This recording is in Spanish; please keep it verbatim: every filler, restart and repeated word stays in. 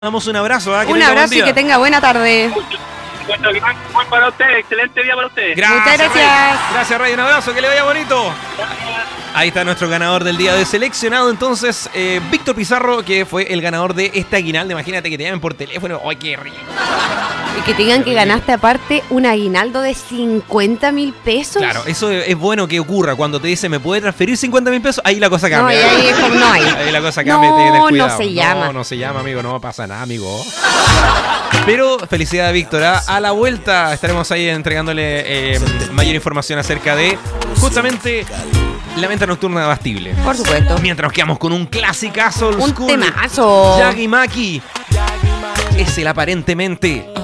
Damos un abrazo. ¿eh? Que Un abrazo y que tenga buena tarde. Bueno, buen para usted, excelente día para usted. Gracias, Muchas gracias. Rey. Gracias, Rey. Un abrazo, que le vaya bonito. Ahí está nuestro ganador del día de seleccionado. Entonces, eh, Víctor Pizarro, que fue el ganador de este aguinaldo. Imagínate que te llamen por teléfono. ¡Ay, qué rico! Y que te digan que ganaste aparte un aguinaldo de cincuenta mil pesos. Claro, eso es bueno que ocurra. Cuando te dice, ¿me puede transferir cincuenta mil pesos? Ahí la cosa cambia. No, ahí, ahí, no hay. Ahí la cosa cambia. No, te tienes no cuidado. se llama. No, no se llama, amigo. No pasa nada, amigo. Pero felicidades, Víctor. ¿eh? A la vuelta estaremos ahí entregándole eh, mayor información acerca de justamente la venta nocturna de Abastible. Por supuesto. Mientras nos quedamos con un clasicazo old Un school. temazo. Yagi Maki. Es el aparentemente